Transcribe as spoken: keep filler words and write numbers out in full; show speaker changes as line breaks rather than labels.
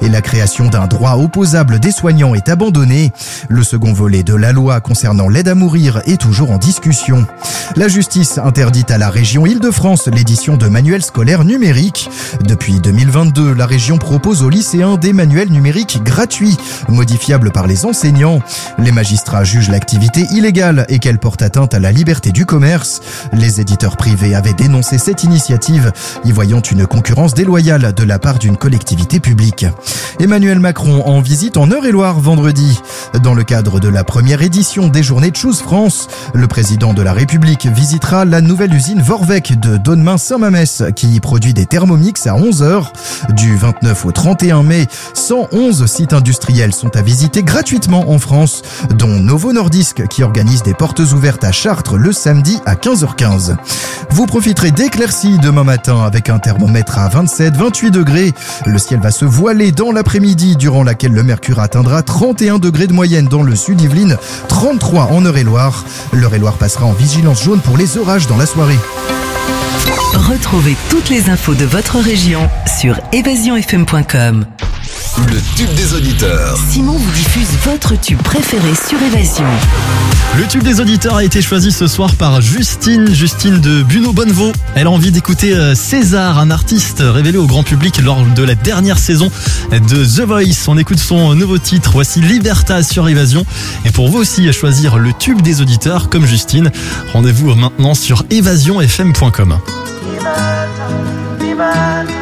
et la création d'un droit opposable des soignants est abandonnée. Le second volet de la loi concernant l'aide à mourir est toujours en discussion. La justice interdit à la région Île-de-France l'édition de manuels scolaires numériques. Depuis deux mille vingt-deux, la région propose aux lycéens des manuels numériques gratuits, modifiables par les enseignants. Les magistrats jugent l'activité illégale et qu'elle porte atteinte à la liberté du commerce. Les éditeurs privés avaient dénoncé cette initiative, y voyant une concurrence déloyale de la part d'une collectivité publique. Emmanuel Macron en visite en Eure-et-Loire vendredi. Dans le cadre de la première édition des Journées Choose France, le président de la République visitera la nouvelle usine Vorvec de Donnemain-Saint-Mamès qui produit des Thermomix à onze heures. Du vingt-neuf au trente et un mai, cent onze sites industriels sont à visiter gratuitement en France, dont Novo Nordisk qui organise des portes ouvertes à Chartres le samedi à quinze heures quinze. Vous profiterez d'éclaircies demain matin avec un thermomètre à vingt-sept à vingt-huit degrés. Le ciel va se voiler dans l'après-midi, durant laquelle le mercure atteindra trente et un degrés de moyenne dans le sud Yvelines, trente-trois en Eure-et-Loire. L'Eure-et-Loire passera en vigilance jaune pour les orages dans la soirée.
Retrouvez toutes les infos de votre région sur évasion f m point com.
Le tube des auditeurs.
Simon vous diffuse votre tube préféré sur Évasion.
Le tube des auditeurs a été choisi ce soir par Justine, Justine de Buneau-Bonnevaux. Elle a envie d'écouter César, un artiste révélé au grand public lors de la dernière saison de The Voice. On écoute son nouveau titre, voici Libertad sur Évasion. Et pour vous aussi choisir le tube des auditeurs comme Justine, rendez-vous maintenant sur évasion f m point com.
Libertad, libertad.